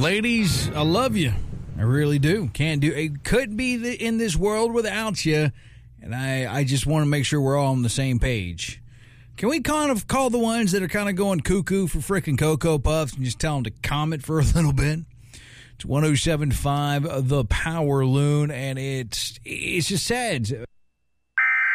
Ladies, I love you. I really do. Can't do it. Couldn't be in this world without you. And I just want to make sure we're all on the same page. Can we kind of call the ones that are kind of going cuckoo for frickin' Cocoa Puffs and just tell them to comment for a little bit? It's 107.5 The Power Loon, and it's just sad.